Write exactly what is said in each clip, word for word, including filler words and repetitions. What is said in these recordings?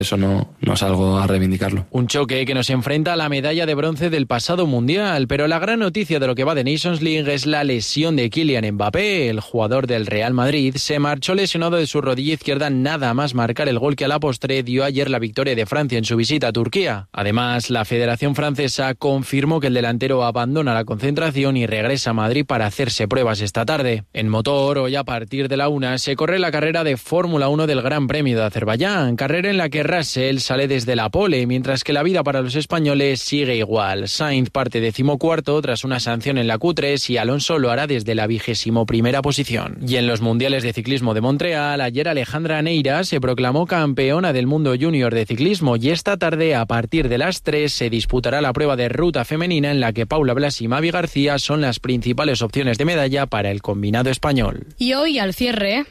Eso no, no es algo a reivindicarlo. Un choque que nos enfrenta a la medalla de bronce del pasado Mundial, pero la gran noticia de lo que va de Nations League es la lesión de Kylian Mbappé. El jugador del Real Madrid se marchó lesionado de su rodilla izquierda nada más marcar el gol que a la postre dio ayer la victoria de Francia en su visita a Turquía. Además, la Federación Francesa confirmó que el delantero abandona la concentración y regresa a Madrid para hacerse pruebas esta tarde. En motor, hoy a partir de la una, se corre la carrera de Fórmula uno del Gran Premio de Azerbaiyán, carrera en la que Russell sale desde la pole, mientras que la vida para los españoles sigue igual. Sainz parte decimocuarto tras una sanción en la Q tres y Alonso lo hará desde la vigésimo primera posición. Y en los Mundiales de Ciclismo de Montreal, ayer Alejandra Neira se proclamó campeona del mundo junior de ciclismo y esta tarde, a partir de las tres, se disputará la prueba de ruta femenina en la que Paula Blas y Mavi García son las principales opciones de medalla para el combinado español. Y hoy, al cierre...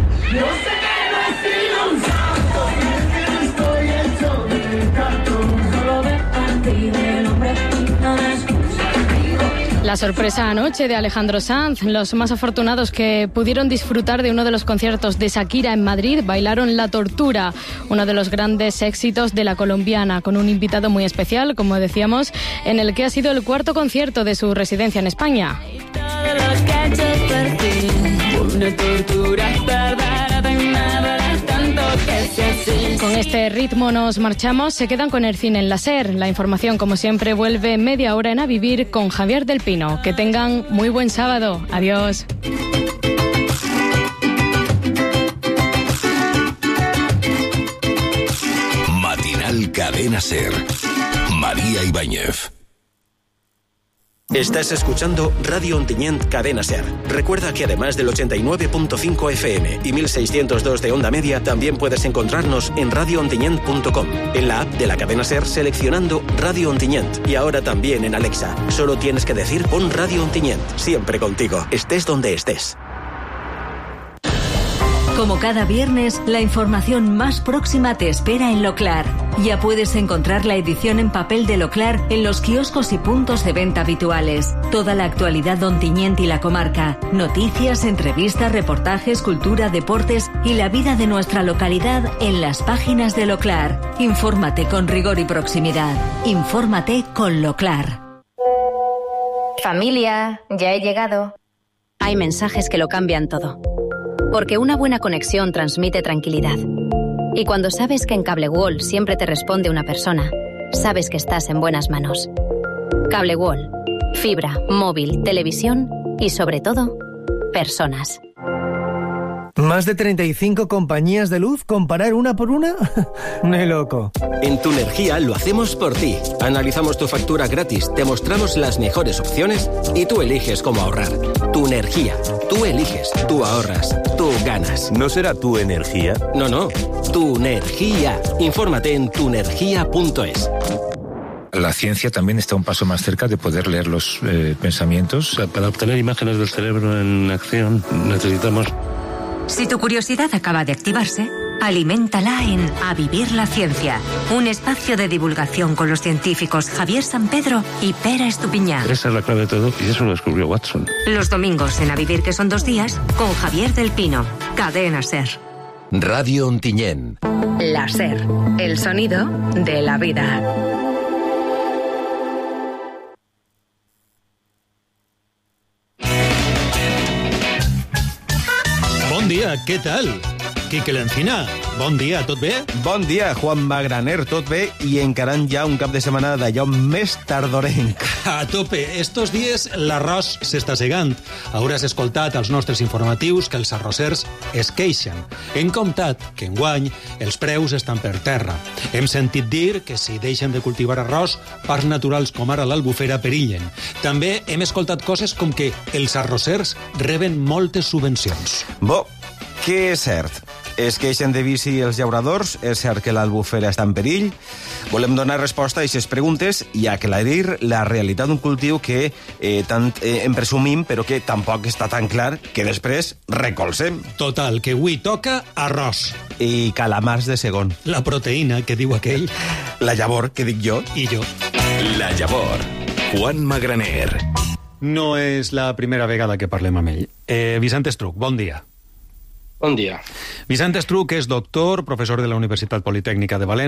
La sorpresa anoche de Alejandro Sanz. Los más afortunados que pudieron disfrutar de uno de los conciertos de Shakira en Madrid bailaron La Tortura, uno de los grandes éxitos de la colombiana, con un invitado muy especial, como decíamos, en el que ha sido el cuarto concierto de su residencia en España. Una tortura es verdad, tanto que sea así. Con este ritmo nos marchamos. Se quedan con el cine en la SER. La información, como siempre, vuelve media hora en A Vivir con Javier del Pino. Que tengan muy buen sábado. Adiós. Matinal Cadena SER. María Ibáñez. Estás escuchando Radio Ontinyent Cadena SER. Recuerda que además del ochenta y nueve punto cinco F M y mil seiscientos dos de onda media, también puedes encontrarnos en radio ontinyent punto com, en la app de la cadena SER seleccionando Radio Ontinyent y ahora también en Alexa. Solo tienes que decir pon Radio Ontinyent, siempre contigo, estés donde estés. Como cada viernes, la información más próxima te espera en Loclar. Ya puedes encontrar la edición en papel de Loclar en los kioscos y puntos de venta habituales. Toda la actualidad de Ontinyent y la comarca. Noticias, entrevistas, reportajes, cultura, deportes y la vida de nuestra localidad en las páginas de Loclar. Infórmate con rigor y proximidad. Infórmate con Loclar. Familia, ya he llegado. Hay mensajes que lo cambian todo. Porque una buena conexión transmite tranquilidad. Y cuando sabes que en Cable World siempre te responde una persona, sabes que estás en buenas manos. Cable World. Fibra, móvil, televisión y, sobre todo, personas. ¿Más de treinta y cinco compañías de luz? ¿Comparar una por una? ¡Ni loco! En Tu Energía lo hacemos por ti. Analizamos tu factura gratis, te mostramos las mejores opciones y tú eliges cómo ahorrar. Tu Energía. Tú eliges, tú ahorras, tú ganas. ¿No será Tu Energía? No, no. Tu Energía. Infórmate en tu energía punto es. La ciencia también está un paso más cerca de poder leer los eh, pensamientos. Para obtener imágenes del cerebro en acción necesitamos... Si tu curiosidad acaba de activarse, aliméntala en A Vivir la Ciencia, un espacio de divulgación con los científicos Javier Sampedro y Pera Estupiñán. Esa es la clave de todo y eso lo descubrió Watson. Los domingos en A Vivir, que son dos días, con Javier del Pino. Cadena SER. Radio Ontinyent. La SER, el sonido de la vida. Bon dia, què tal? Quique Lencina, bon dia, tot bé? Bon dia, Juan Magraner, tot bé i encarant ja un cap de setmana d'allò més tardorenc. A tope, estos dies l'arròs s'està segant. Hauràs escoltat als nostres informatius que els arrossers es queixen. Hem comptat que enguany els preus estan per terra. Hem sentit dir que si deixen de cultivar arròs, parts naturals com ara l'albufera perillen. També hem escoltat coses com que els arrossers reben moltes subvencions. Bo, què és cert? Es queixen de bici els llauradors, és cert que l'albufera està en perill. Volem donar resposta a aquestes preguntes i aclarir la realitat d'un cultiu que eh, tant eh, en presumim, però que tampoc està tan clar que després recolzem. Total, que avui toca arròs. I calamars de segon. La proteïna, que diu aquell. La llavor, que dic jo. I jo. La llavor. Juan Magraner. No és la primera vegada que parlem amb ell. Eh, Vicent Estruc, bon dia. Bon dia. Vicent Estruch és doctor, professor de la Universitat Politècnica de València.